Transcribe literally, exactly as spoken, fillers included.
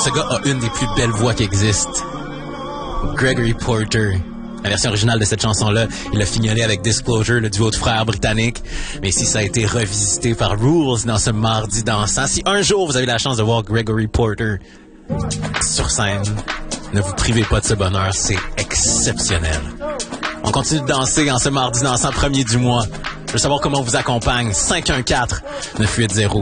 Ce gars a une des plus belles voix qui existent. Gregory Porter. La version originale de cette chanson-là, il a fignolé avec Disclosure, le duo de frères britanniques. Mais ici, ça a été revisité par Rules dans ce mardi dansant. Si un jour vous avez la chance de voir Gregory Porter sur scène, ne vous privez pas de ce bonheur, c'est exceptionnel. On continue de danser en ce mardi dansant premier du mois. Je veux savoir comment on vous accompagne. cinq un quatre neuf huit zéro